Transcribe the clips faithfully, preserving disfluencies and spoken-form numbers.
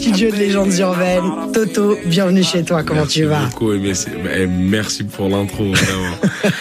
studio de Légendes Urbaines. Toto, bienvenue chez toi, comment merci tu vas? Beaucoup, merci, merci pour l'intro, vraiment.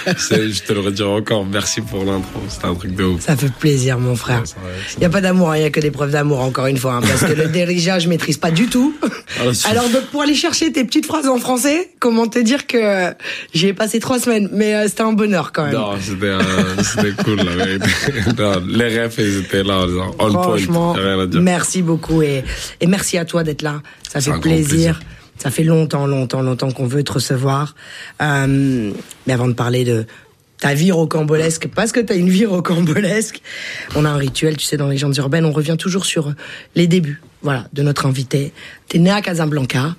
Je te le redis encore, merci pour l'intro, c'était un truc de ouf. Ça fait plaisir, mon frère. Il n'y a pas d'amour, il n'y a que des preuves d'amour, encore une fois, hein, parce que le dérija, je maîtrise pas du tout. Alors, donc, pour aller chercher tes petites phrases en français, comment te dire que j'y ai passé trois semaines, mais euh, c'était un bonheur quand même. Non, c'était, euh, c'était cool, la vérité. Non, les refs, ils étaient là, on Franchement, point, rien à dire. Merci beaucoup et, et merci à toi d'être là. Ça fait plaisir. plaisir. Ça fait longtemps, longtemps, longtemps qu'on veut te recevoir. Euh, mais avant de parler de ta vie rocambolesque, parce que t'as une vie rocambolesque, on a un rituel, tu sais, dans Légendes Urbaines, on revient toujours sur les débuts, voilà, de notre invité. T'es né à Casablanca,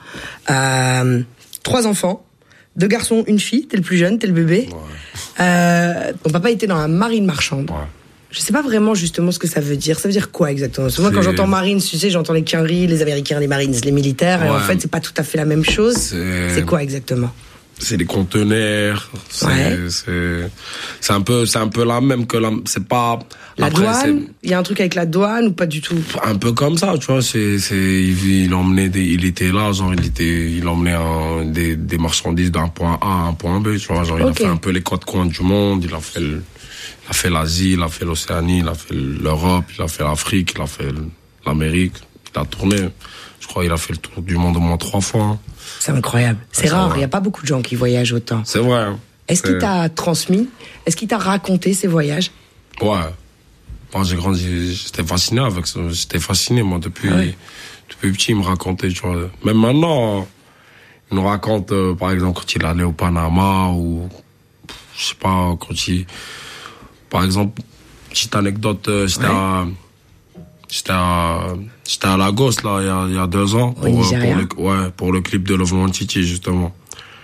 euh, trois enfants, deux garçons, une fille, t'es le plus jeune, t'es le bébé. Ouais. Euh, ton papa était dans la marine marchande. Ouais. Je sais pas vraiment justement ce que ça veut dire. Ça veut dire quoi exactement? Parce que moi, quand j'entends marine, tu sais, j'entends les quinries, les Américains, les Marines, les militaires, ouais. Et en fait, c'est pas tout à fait la même chose. C'est, c'est quoi exactement? C'est les conteneurs. C'est, ouais. c'est, c'est un peu, c'est un peu la même que la, c'est pas. La après, douane. Il y a un truc avec la douane ou pas du tout? Un peu comme ça, tu vois. C'est, c'est, il, il emmenait des, il était là, genre, il était, il emmenait un, des, des marchandises d'un point A à un point B, tu vois. Genre, okay. Il a fait un peu les quatre coins du monde, il a fait le, il a fait l'Asie, il a fait l'Océanie, il a fait l'Europe, il a fait l'Afrique, il a fait l'Amérique, il a tourné. Je crois qu'il a fait le tour du monde au moins trois fois. C'est incroyable. C'est ah, rare, il n'y a pas beaucoup de gens qui voyagent autant. C'est vrai. Hein. Est-ce c'est... qu'il t'a transmis? Est-ce qu'il t'a raconté ces voyages? Ouais. Moi, j'ai grandi, j'étais fasciné avec ça. J'étais fasciné, moi, depuis, ah ouais. depuis petit, il me racontait, tu vois. Même maintenant, il nous raconte, euh, par exemple, quand il allait au Panama ou, je sais pas, quand il... Par exemple, petite anecdote, euh, j'étais, ouais. à, j'étais, à, j'étais à Lagos, là, il y a, il y a deux ans, pour, pour, le, ouais, pour le clip de Love One City, justement.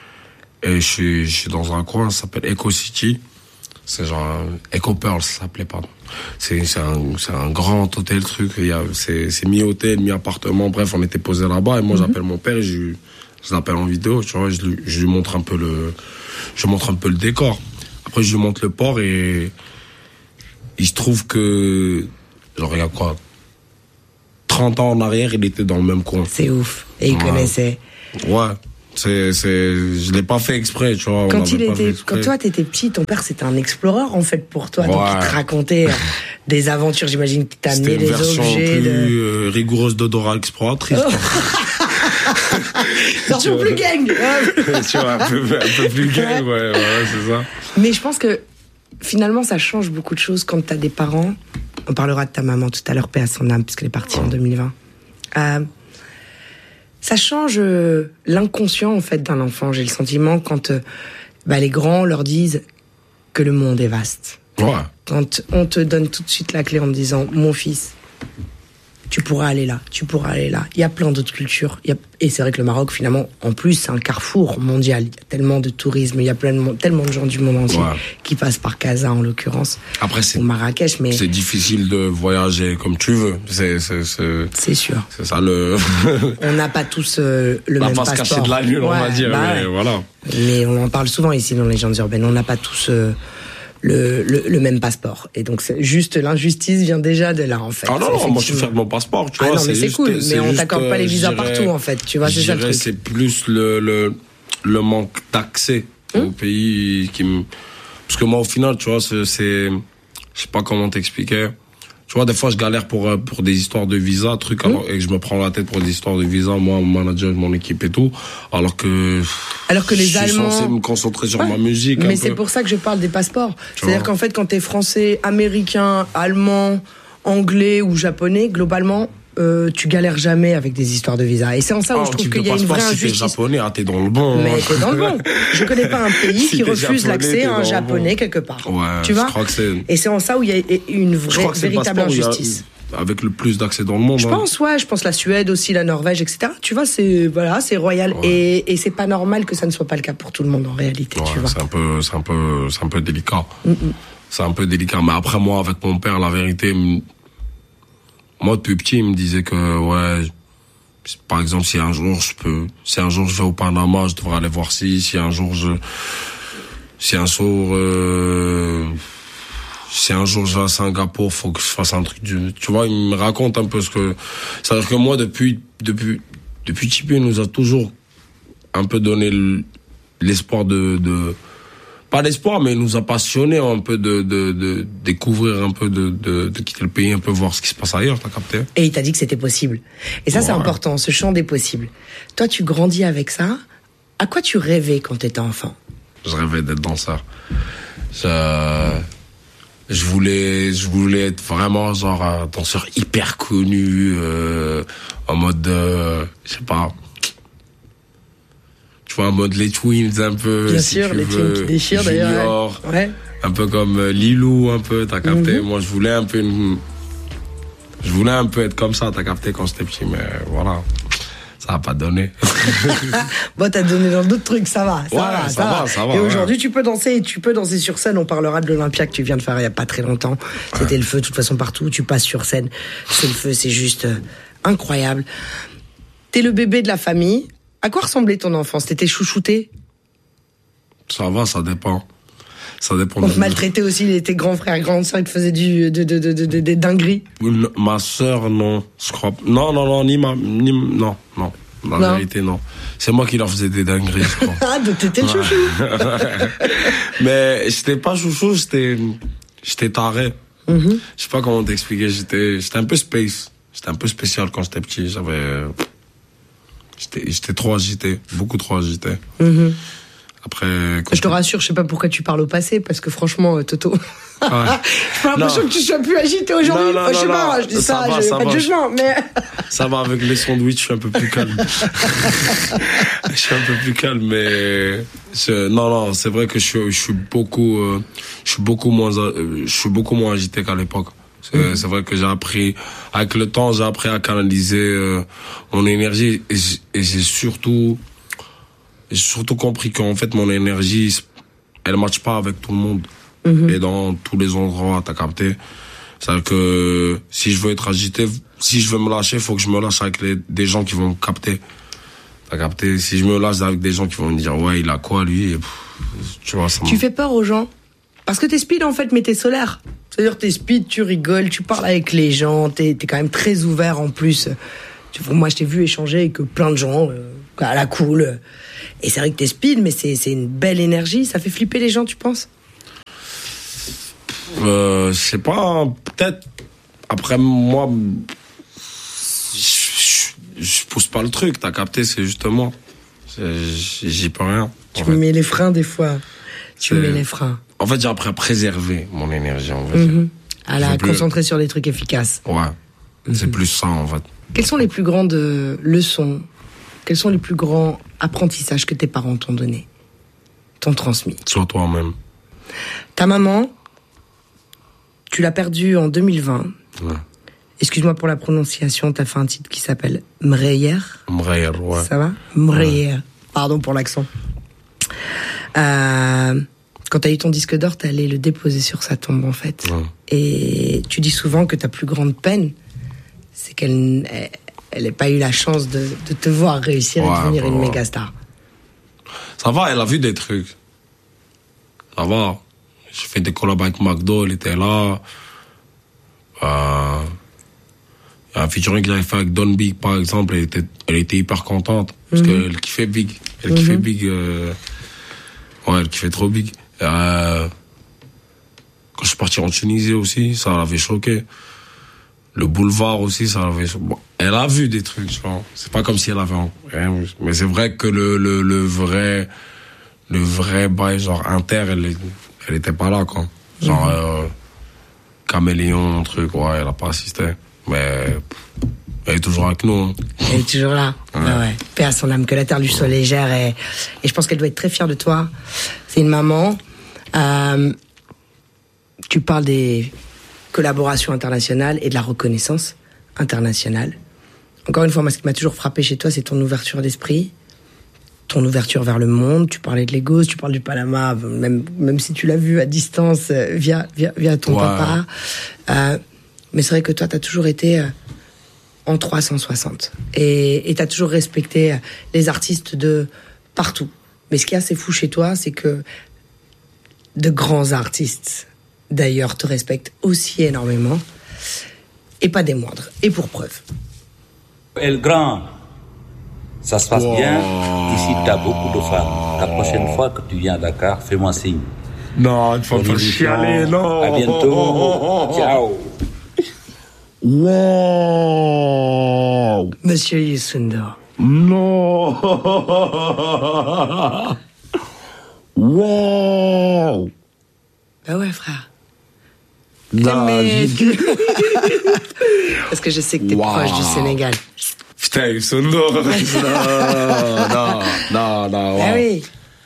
Et je suis, je suis dans un coin, ça s'appelle Eco City. C'est genre, Eco Pearl, ça s'appelait, pardon. C'est, c'est un, c'est un grand hôtel, truc. Il y a, c'est, c'est mi-hôtel, mi-appartement. Bref, on était posé là-bas. Et moi, mm-hmm. j'appelle mon père et je, je l'appelle en vidéo, tu vois. Je, je lui montre un peu le, je lui montre un peu le décor. Après, je lui montre le port et, il se trouve que, genre, il y a quoi, trente ans en arrière, il était dans le même coin. C'est ouf. Et il ouais. connaissait. Ouais. C'est, c'est, je l'ai pas fait exprès, tu vois. Quand il était, quand toi t'étais petit, ton père c'était un explorer, en fait, pour toi. Ouais. Donc il te racontait des aventures, j'imagine, qui t'a amené des objets. C'était une version plus de... euh, rigoureuse de Dora l'exploratrice. Version plus gang. Tu vois, un peu, un peu plus gang, ouais, ouais, c'est ça. Mais je pense que, finalement, ça change beaucoup de choses quand t'as des parents. On parlera de ta maman tout à l'heure, paix à son âme, puisqu'elle est partie oh. en deux mille vingt. Euh, ça change euh, l'inconscient, en fait, d'un enfant. J'ai le sentiment quand euh, bah, les grands leur disent que le monde est vaste. Ouais. Quand on te donne tout de suite la clé en te disant, mon fils, tu pourras aller là, tu pourras aller là. Il y a plein d'autres cultures. Il y a... Et c'est vrai que le Maroc, finalement, en plus, c'est un carrefour mondial. Il y a tellement de tourisme, il y a plein de monde, tellement de gens du monde entier ouais. qui passent par Casa, en l'occurrence. Après, c'est, ou Marrakech, mais... c'est difficile de voyager comme tu veux. C'est, c'est, c'est... c'est sûr. C'est ça le... On n'a pas tous euh, le on même pas passeport. On va pas se cacher de la lune, ouais, on va dire, bah, mais ouais. voilà. Mais on en parle souvent ici dans les Légendes Urbaines. On n'a pas tous... Euh, Le, le, le même passeport. Et donc, c'est juste l'injustice vient déjà de là, en fait. Ah non, non, moi je suis fier de mon passeport, tu ah vois. non, mais c'est, c'est cool, juste, mais on juste, t'accorde pas les visas partout, en fait, tu vois, c'est ça le truc. C'est plus le, le, le manque d'accès hum? au pays qui me... Parce que moi, au final, tu vois, c'est, c'est je sais pas comment t'expliquer. Tu vois, des fois, je galère pour, pour des histoires de visa, trucs, alors, mmh. et que je me prends la tête pour des histoires de visa, moi, mon manager, mon équipe et tout, alors que... Alors que les je Allemands... suis censé me concentrer sur ouais. ma musique. Mais c'est peu. Pour ça que je parle des passeports. Tu C'est-à-dire vois. Qu'en fait, quand t'es français, américain, allemand, anglais ou japonais, globalement, euh, tu galères jamais avec des histoires de visa. Et c'est en ça où ah, je trouve qu'il y a une vraie injustice. Si t'es japonais, ah, t'es dans le bon. Mais t'es dans le bon. Je connais pas un pays si qui refuse japonais, l'accès à un japonais bon. quelque part. Ouais, tu vois je crois que c'est... Et c'est en ça où il y a une vraie, véritable injustice. Avec le plus d'accès dans le monde. Je hein. pense, ouais, je pense la Suède aussi, la Norvège, et cetera. Tu vois, c'est, voilà, c'est royal. Ouais. Et, et c'est pas normal que ça ne soit pas le cas pour tout le monde, en réalité, ouais, tu vois. C'est un peu, c'est un peu, c'est un peu délicat. Mm-mm. C'est un peu délicat. Mais après, moi, avec mon père, la vérité, moi, depuis petit, il me disait que, ouais, par exemple, si un jour je peux, si un jour je vais au Panama, je devrais aller voir si, si un jour je, si un jour, euh, si un jour je vais à Singapour, faut que je fasse un truc du, tu vois, il me raconte un peu ce que, c'est-à-dire que moi, depuis, depuis, depuis Tipeee, il nous a toujours un peu donné l'espoir de, de, pas l'espoir, mais il nous a passionné un peu de, de, de découvrir un peu, de, de, de quitter le pays, un peu voir ce qui se passe ailleurs, t'as capté? Et il t'a dit que c'était possible. Et ça, ouais. C'est important, ce champ des possibles. Toi, tu grandis avec ça. À quoi tu rêvais quand t'étais enfant? Je rêvais d'être danseur. Je, je voulais, je voulais être vraiment genre un danseur hyper connu, euh, en mode, euh, je sais pas, tu vois, en mode les Twins un peu. Bien si sûr, tu les veux, Twins qui déchirent d'ailleurs. Ouais. Un peu comme euh, Lilou un peu, t'as capté. Mm-hmm. Moi, je voulais un peu, une... je voulais un peu être comme ça, t'as capté quand j'étais petit, mais voilà. Ça n'a pas donné. Bon, t'as donné dans d'autres trucs, ça va, ça, ouais, va, ça, ça va, va, ça va. Et ouais. aujourd'hui, tu peux danser, et tu peux danser sur scène. On parlera de l'Olympia que tu viens de faire il y a pas très longtemps. C'était ouais. le feu, de toute façon, partout. Tu passes sur scène, c'est le feu, c'est juste euh, incroyable. T'es le bébé de la famille. À quoi ressemblait ton enfance? T'étais chouchouté? Ça va, ça dépend. Ça dépend. On te maltraitait aussi, tes grands frères, grandes sœurs, qui te faisaient du, de, de, de, de, de, des dingueries? Ma sœur, non, je crois. Non, non, non, ni ma, ni, non, non. La non. vérité, non. C'est moi qui leur faisais des dingueries, je crois. Ah, donc t'étais le chouchou. Mais j'étais pas chouchou, j'étais, j'étais taré. Mm-hmm. Je sais pas comment t'expliquer, j'étais, j'étais un peu space. J'étais un peu spécial quand j'étais petit, j'avais, j'étais, j'étais trop agité, beaucoup trop agité. Mm-hmm. Après, je te rassure, je sais pas pourquoi tu parles au passé, parce que franchement, Toto, ouais. j'ai pas l'impression non. que tu sois plus agité aujourd'hui. Non, non, enfin, je sais non, pas, non. je dis ça, ça va, je ça pas va. de jugement, mais ça va avec les sandwichs, je suis un peu plus calme. Je suis un peu plus calme, mais je... non, non, c'est vrai que je suis, je suis beaucoup, euh, je suis beaucoup moins, euh, je suis beaucoup moins agité qu'à l'époque. C'est, mmh. c'est vrai que j'ai appris, avec le temps, j'ai appris à canaliser euh, mon énergie et j'ai, et j'ai surtout J'ai surtout compris qu'en fait, mon énergie, elle ne matche pas avec tout le monde. Mm-hmm. Et dans tous les endroits, t'as capté. C'est-à-dire que si je veux être agité, si je veux me lâcher, il faut que je me lâche avec les, des gens qui vont me capter. T'as capté. Si je me lâche avec des gens qui vont me dire, ouais, il a quoi, lui, et pff, tu vois, ça Tu fais peur aux gens? Parce que t'es speed, en fait, mais t'es solaire. C'est-à-dire t'es speed, tu rigoles, tu parles avec les gens, t'es, t'es quand même très ouvert en plus. Tu, moi, je t'ai vu échanger avec plein de gens, euh, à la cool. Et c'est vrai que t'es speed, mais c'est, c'est une belle énergie. Ça fait flipper les gens, tu penses? Euh, je sais pas, peut-être. Après, moi, je, je pousse pas le truc, t'as capté, c'est justement. C'est, j'y peux rien. Tu me mets les freins des fois. Tu me mets les freins. En fait, j'ai appris à préserver mon énergie, on va dire. Mm-hmm. À la concentrer plus... sur des trucs efficaces. Ouais. Mm-hmm. C'est plus ça, en fait. Quelles sont les plus grandes leçons? Quels sont les plus grands apprentissages que tes parents t'ont donné, t'ont transmis? Sois toi-même. Ta maman, tu l'as perdue en deux mille vingt. Ouais. Excuse-moi pour la prononciation, t'as fait un titre qui s'appelle Mreyer. Mreyer, ouais. Ça va? Mreyer. Ouais. Pardon pour l'accent. Euh, quand t'as eu ton disque d'or, t'es allé le déposer sur sa tombe, en fait. Ouais. Et tu dis souvent que ta plus grande peine, c'est qu'elle... Elle, elle n'a pas eu la chance de, de te voir réussir ouais, et devenir bah, une méga star. Ça va, elle a vu des trucs. Ça va. J'ai fait des collabs avec McDo, elle était là. Euh, il y a un featuring que j'avais fait avec Don Big, par exemple, elle était, elle était hyper contente. Parce mm-hmm. qu'elle kiffait Big. Elle mm-hmm. kiffait Big. Euh, ouais, elle kiffait trop Big. Euh, quand je suis parti en Tunisie aussi, ça l'avait choqué. Le boulevard aussi, ça avait. Bon, elle a vu des trucs, tu vois. C'est pas comme si elle avait rien. Mais c'est vrai que le, le, le vrai, le vrai bail, genre inter, elle, elle était pas là, quoi. Genre, mmh. euh, caméléon, truc, ouais, elle a pas assisté. Mais, elle est toujours avec nous. Hein. Elle est toujours là. Ouais. Ah ouais. Paix à son âme, que la terre lui soit ouais. légère. Et, et je pense qu'elle doit être très fière de toi. C'est une maman. Euh, tu parles des collaboration internationale et de la reconnaissance internationale. Encore une fois, moi, ce qui m'a toujours frappé chez toi, c'est ton ouverture d'esprit, ton ouverture vers le monde. Tu parlais de Lagos, tu parles du Panama, même, même si tu l'as vu à distance euh, via, via, via ton ouais. papa. Euh, mais c'est vrai que toi, tu as toujours été euh, en trois cent soixante. Et tu as toujours respecté euh, les artistes de partout. Mais ce qui est assez fou chez toi, c'est que de grands artistes d'ailleurs, te respectent aussi énormément. Et pas des moindres. Et pour preuve. El Grand, ça se passe wow. bien. Ici, tu as beaucoup de fans. La prochaine fois que tu viens à Dakar, fais-moi signe. Non, il faut pas chialer, non. À bientôt. Ciao. Wow. Monsieur Youssou N'Dour. Non. Wow. Bah ouais, frère. Non, mais... Parce que je sais que t'es wow. proche du Sénégal. Putain, Youssou N'Dour. non, non, non, non. Wow. Ah oui.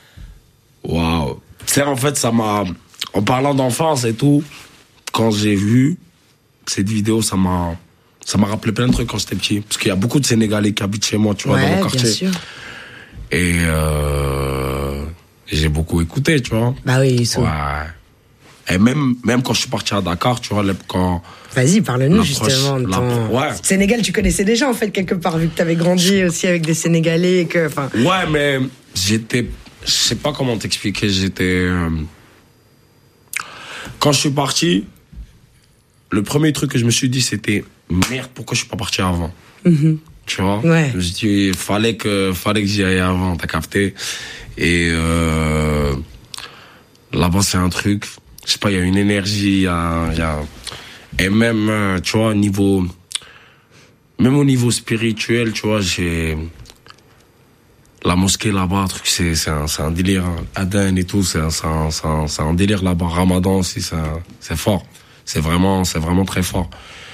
Waouh. Tu sais, en fait, ça m'a... En parlant d'enfance et tout, quand j'ai vu cette vidéo, ça m'a... Ça m'a rappelé plein de trucs quand j'étais petit. Parce qu'il y a beaucoup de Sénégalais qui habitent chez moi, tu vois, ouais, dans mon quartier. Bien sûr. Et euh... j'ai beaucoup écouté, tu vois. Bah oui, ils sont... Ouais. Et même, même quand je suis parti à Dakar, tu vois, quand... Vas-y, parle-nous justement de ton... Ouais. Sénégal, tu connaissais déjà, en fait, quelque part, vu que t'avais grandi aussi avec des Sénégalais et que... Enfin... Ouais, mais j'étais... Je sais pas comment t'expliquer, j'étais... Euh... Quand je suis parti, le premier truc que je me suis dit, c'était... Merde, pourquoi je suis pas parti avant? Mm-hmm. Tu vois? Ouais. Je me suis dit, fallait que, fallait que j'y aille avant, t'as capté? Et euh... là-bas, c'est un truc... Je sais pas, il y a une énergie, il y a, y a... Et même, tu vois, au niveau... Même au niveau spirituel, tu vois, j'ai... La mosquée là-bas, truc, c'est, c'est, un, c'est un délire. Hein. Aden et tout, c'est un, c'est un, c'est un, c'est un délire là-bas. Ramadan aussi, c'est, un, c'est fort. C'est vraiment, c'est vraiment très fort.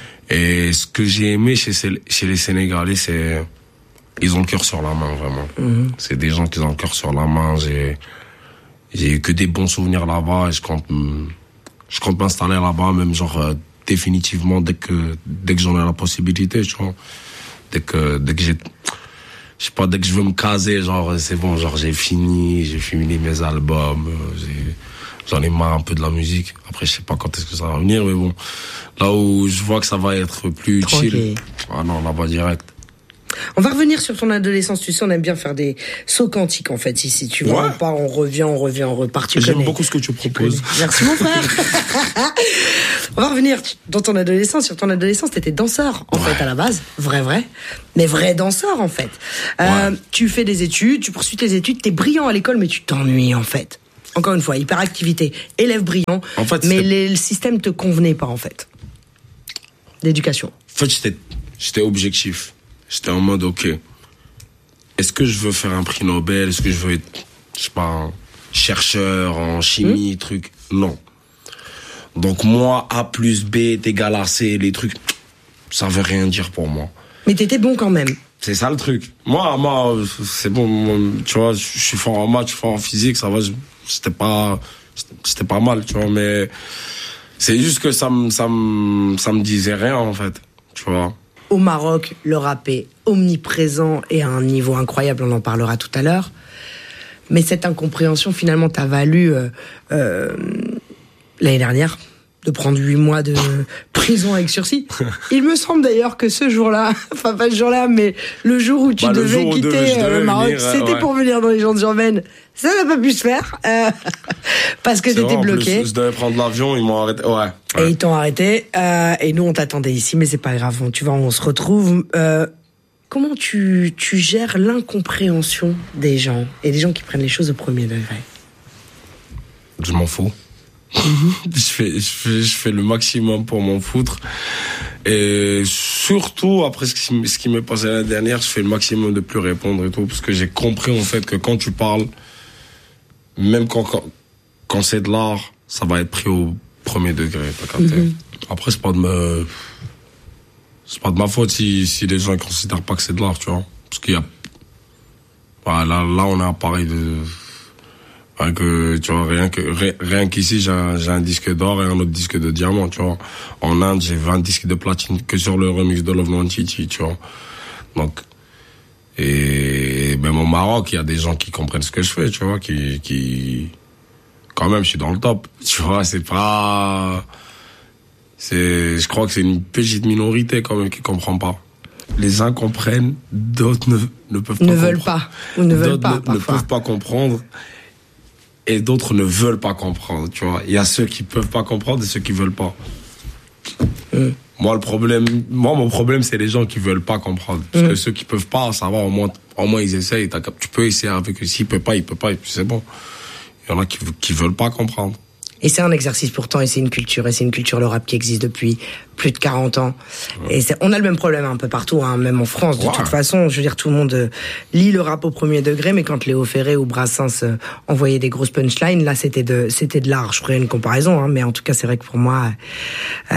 Et ce que j'ai aimé chez, chez les Sénégalais, c'est... Ils ont le cœur sur la main, vraiment. Mm-hmm. C'est des gens qui ont le cœur sur la main. J'ai... J'ai eu que des bons souvenirs là-bas et je compte, je compte m'installer là-bas, même genre, euh, définitivement, dès que, dès que j'en ai la possibilité, tu vois. Dès que, dès que j'ai, je sais pas, dès que je veux me caser, genre, c'est bon, genre, j'ai fini, j'ai fini mes albums, j'ai, j'en ai marre un peu de la musique. Après, je sais pas quand est-ce que ça va venir, mais bon. Là où je vois que ça va être plus tranquille. Chill. Ah non, là-bas direct. On va revenir sur ton adolescence. Tu sais, on aime bien faire des sauts quantiques, en fait, ici. Tu vois, ouais. on part, on revient, on revient, on repart. Tu J'aime connais. beaucoup ce que tu proposes. Tu Merci, mon frère. On va revenir dans ton adolescence. Sur ton adolescence, t'étais danseur, en ouais. fait, à la base. Vrai, vrai. Mais vrai danseur, en fait. Euh, ouais. Tu fais des études, tu poursuis tes études, t'es brillant à l'école, mais tu t'ennuies, en fait. Encore une fois, hyperactivité, élève brillant. En fait, mais les, le système te convenait pas, en fait. D'éducation. En fait, j'étais, j'étais objectif. J'étais en mode, ok, est-ce que je veux faire un prix Nobel? Est-ce que je veux être, je sais pas, un chercheur en chimie, mmh. truc? Non. Donc moi, A plus B est égal à C, les trucs, ça veut rien dire pour moi. Mais t'étais bon quand même. C'est ça le truc. Moi, moi, c'est bon, tu vois, je suis fort en maths, je suis fort en physique, ça va, c'était pas, c'était pas mal, tu vois, mais c'est juste que ça me, ça me, ça me disait rien, en fait, tu vois. Au Maroc, le rap est omniprésent et à un niveau incroyable, on en parlera tout à l'heure. Mais cette incompréhension, finalement, t'a valu, euh, euh, l'année dernière, de prendre huit mois de prison avec sursis. Il me semble d'ailleurs que ce jour-là, enfin pas ce jour-là, mais le jour où tu bah, devais quitter devais, devais le Maroc, venir, c'était ouais. pour venir dans les Légendes urbaines. Ça n'a pas pu se faire, euh, parce que t'étais bloqué. Plus, je devais prendre l'avion, ils m'ont arrêté, ouais. ouais. Et ils t'ont arrêté, euh, et nous on t'attendait ici, mais c'est pas grave, on, tu vois, on se retrouve. Euh, comment tu, tu gères l'incompréhension des gens, et des gens qui prennent les choses au premier degré? Je m'en fous. Mm-hmm. je, fais, je, fais, je fais le maximum pour m'en foutre. Et surtout, après ce qui, ce qui m'est passé l'année dernière, je fais le maximum de plus répondre et tout, parce que j'ai compris en fait que quand tu parles, même quand, quand, quand c'est de l'art, ça va être pris au premier degré, t'as capté. Mm-hmm. Après, c'est pas de me... C'est pas de ma faute si, si les gens ne considèrent pas que c'est de l'art, tu vois. Parce qu'il y a... Bah, là, là, on a un pareil de... Rien que, tu vois, rien que, rien, rien qu'ici, j'ai un, j'ai un disque d'or et un autre disque de diamant, tu vois. En Inde, j'ai vingt disques de platine que sur le remix de Love No Titi, tu vois. Donc, et même au Maroc, il y a des gens qui comprennent ce que je fais, tu vois, qui, qui, quand même, je suis dans le top, tu vois, c'est pas, c'est, je crois que c'est une petite minorité quand même qui comprend pas. Les uns comprennent, d'autres ne, ne peuvent pas ne veulent pas, ou ne veulent pas, ne, ne peuvent pas comprendre. et d'autres ne veulent pas comprendre, tu vois. Il y a ceux qui peuvent pas comprendre et ceux qui veulent pas. Mmh. Moi, le problème, moi, mon problème, c'est les gens qui veulent pas comprendre. Parce mmh. que ceux qui peuvent pas, ça va, au moins, au moins, ils essayent. Tu peux essayer avec eux. S'ils peuvent pas, ils peuvent pas, et puis c'est bon. Il y en a qui, qui veulent pas comprendre. Et c'est un exercice pourtant, et c'est une culture, et c'est une culture, le rap, qui existe depuis plus de quarante ans. Ouais. Et c'est, on a le même problème un peu partout, hein, même en France, de ouais. toute façon. Je veux dire, tout le monde euh, lit le rap au premier degré, mais quand Léo Ferré ou Brassens euh, envoyaient des grosses punchlines, là, c'était de, c'était de l'art. Je ferais une comparaison, hein, mais en tout cas, c'est vrai que pour moi, euh,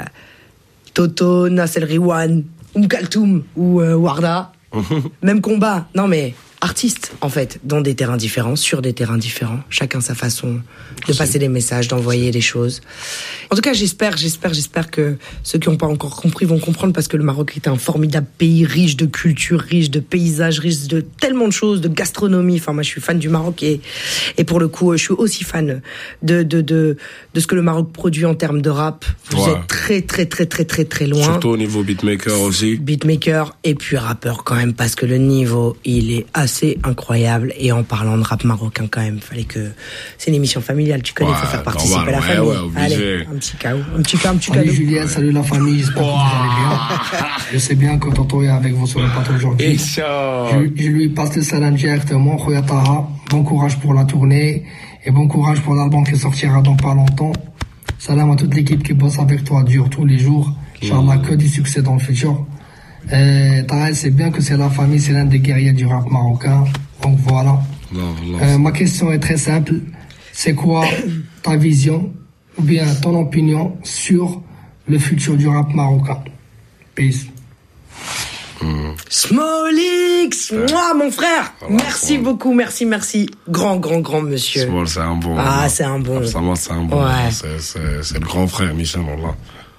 Toto, Nassel Riwan, Oum Kaltoum ou euh, Warda, même combat. Non, mais artistes, en fait, dans des terrains différents, sur des terrains différents, chacun sa façon de passer des messages, d'envoyer des choses. En tout cas, j'espère, j'espère, j'espère que ceux qui n'ont pas encore compris vont comprendre, parce que le Maroc est un formidable pays, riche de culture, riche de paysages, riche de tellement de choses, de gastronomie. Enfin, moi, je suis fan du Maroc et, et pour le coup, je suis aussi fan de, de, de, de ce que le Maroc produit en termes de rap. Vous ouais. êtes très, très, très, très, très, très loin. Surtout au niveau beatmaker aussi. Beatmaker et puis rappeur quand même, parce que le niveau, il est assez incroyable. Et en parlant de rap marocain quand même, fallait que... C'est une émission familiale, tu connais, il ouais, faut faire participer normal, la ouais, famille. Ouais, allez, un petit cadeau, un petit cadeau, un petit salut cadeau. Julien, salut la famille, j'espère oh. que vous allez bien. Je sais bien que Tonton est avec vous sur le plateau aujourd'hui. Je, je lui passe le salam directement. Khoya Taha, bon courage pour la tournée et bon courage pour l'album qui sortira dans pas longtemps. Salam à toute l'équipe qui bosse avec toi dur tous les jours. Inch'Allah, que du succès dans le futur. Taha, c'est bien que c'est la famille, c'est l'un des guerriers du rap marocain. Donc voilà. Non, non, euh, ma question est très simple. C'est quoi ta vision ou bien ton opinion sur le futur du rap marocain? Peace. Mmh. Smallix, ouais. moi mon frère, voilà, merci bon. beaucoup, merci, merci, grand, grand, grand monsieur. Small, c'est un bon. Ah, c'est un bon. Ça, c'est un bon. Ouais. C'est, c'est, c'est le grand frère Michel, voilà.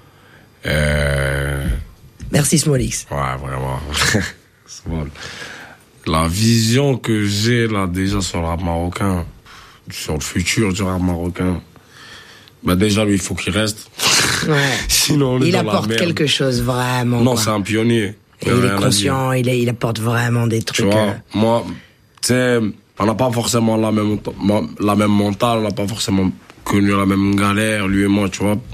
Euh... Merci Smallix. Ouais, vraiment. Small. La vision que j'ai là déjà sur le rap marocain, sur le futur du rap marocain, bah déjà lui il faut qu'il reste. Ouais. Sinon on est il dans apporte la merde. quelque chose vraiment. Non, quoi. c'est un pionnier. Il, il est conscient, il, est, il apporte vraiment des trucs. Tu vois, euh... moi, tu sais, on n'a pas forcément la même la même mentale, on n'a pas forcément connu la même galère lui et moi, tu vois.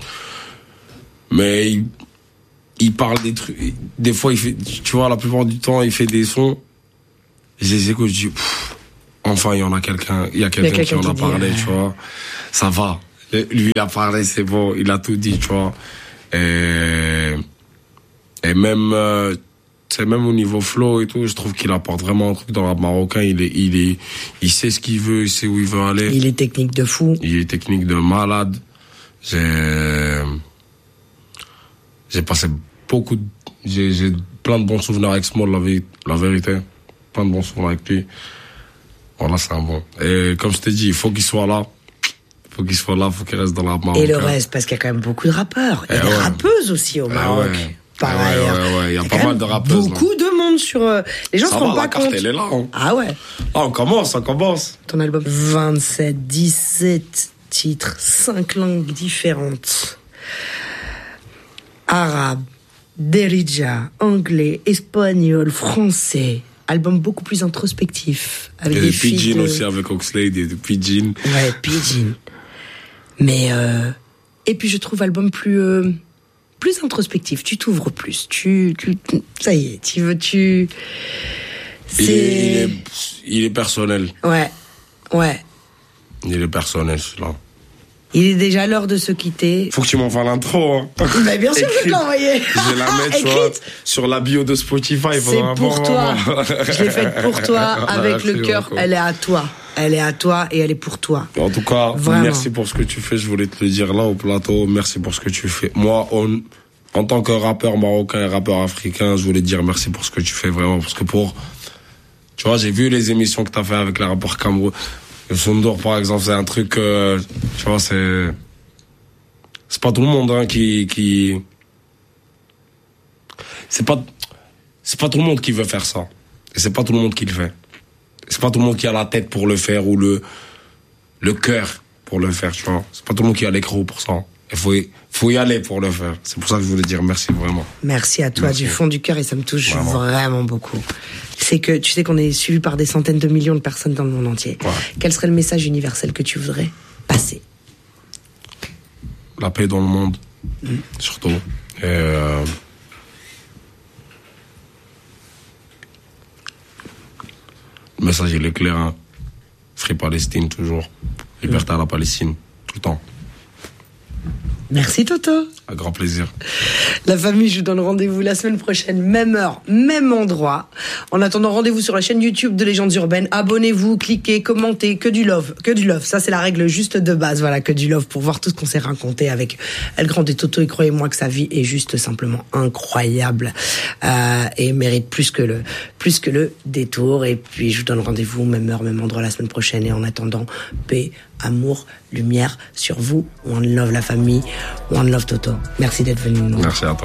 Mais il, il parle des trucs. Des fois il fait, tu vois, la plupart du temps il fait des sons. Je les écoute, je dis, pff, enfin, il y en a quelqu'un, il y a quelqu'un, quelqu'un qui en a qui parlé, dit, tu vois. Ça va. Lui, il a parlé, c'est bon, il a tout dit, tu vois. Et, et même, euh, c'est même au niveau flow et tout, je trouve qu'il apporte vraiment un truc dans le rap marocain. Il est, il est, il sait ce qu'il veut, il sait où il veut aller. Il est technique de fou. Il est technique de malade. J'ai, j'ai passé beaucoup de, j'ai, j'ai plein de bons souvenirs avec Small, la, la vérité. Plein de bons souvenirs avec lui. Voilà, c'est un bon. Et comme je t'ai dit, il faut qu'il soit là. Il faut qu'il soit là, il faut qu'il reste dans la rap marocain. Et le reste, parce qu'il y a quand même beaucoup de rappeurs. Il y a et des ouais. rappeuses aussi au Maroc. Ouais. Par ouais, ailleurs. Ouais, ouais, il y a, il y a pas mal de rappeuses. Beaucoup là. de monde sur... Euh, les gens ça se va, rendent pas la carte, compte. Elle est là, hein. Ah ouais. Ah, on commence, on commence. Ton album vingt-sept, dix-sept titres, cinq langues différentes. Arabe, Derija, anglais, espagnol, français. Album beaucoup plus introspectif. Avec et des Pidgin de... aussi avec Oxlade et de Pidgin. Ouais, Pidgin. Mais euh... et puis je trouve album plus euh... plus introspectif. Tu t'ouvres plus. Tu, tu, ça y est. Tu veux, tu. C'est... Il est, il est, il est personnel. Ouais, ouais. Il est personnel, celui-là. Il est déjà l'heure de se quitter. Faut que tu m'envoies l'intro, hein. Bah bien sûr, je vais te l'envoyer. Je vais la mettre, tu vois, sur la bio de Spotify. C'est pour bon toi. Moment. Je l'ai faite pour toi, avec ah, le cœur. Elle est à toi. Elle est à toi et elle est pour toi. En tout cas, vraiment. Merci pour ce que tu fais. Je voulais te le dire là au plateau. Merci pour ce que tu fais. Moi, on, en tant que rappeur marocain et rappeur africain, je voulais te dire merci pour ce que tu fais vraiment. Parce que pour, tu vois, j'ai vu les émissions que t'as fait avec les rappeurs Cameroun. Le Sondor, par exemple, c'est un truc, euh, tu vois, c'est, c'est pas tout le monde, hein, qui, qui, c'est pas, c'est pas tout le monde qui veut faire ça. Et c'est pas tout le monde qui le fait. C'est pas tout le monde qui a la tête pour le faire ou le, le cœur pour le faire, tu vois. C'est pas tout le monde qui a l'écran pour ça. Il faut, faut y aller pour le faire. C'est pour ça que je voulais dire merci vraiment. Merci à toi merci. Du fond du cœur et ça me touche vraiment, vraiment beaucoup. C'est que tu sais qu'on est suivi par des centaines de millions de personnes dans le monde entier. Ouais. Quel serait le message universel que tu voudrais passer? La paix dans le monde, mmh. surtout. Et euh... le message il est clair, hein. Free Palestine toujours. Liberté mmh. à la Palestine, tout le temps. Merci Toto. Un grand plaisir. La famille, je vous donne rendez-vous la semaine prochaine, même heure, même endroit. En attendant, rendez-vous sur la chaîne YouTube de Légendes Urbaines. Abonnez-vous, cliquez, commentez, que du love, que du love. Ça, c'est la règle juste de base, voilà, que du love pour voir tout ce qu'on s'est raconté avec El Grand et Toto. Et croyez-moi que sa vie est juste simplement incroyable euh, et mérite plus que le, plus que le détour. Et puis, je vous donne rendez-vous, même heure, même endroit la semaine prochaine. Et en attendant, paix, amour, lumière sur vous. One love la famille, one love Toto. Merci d'être venu nous. Merci à toi.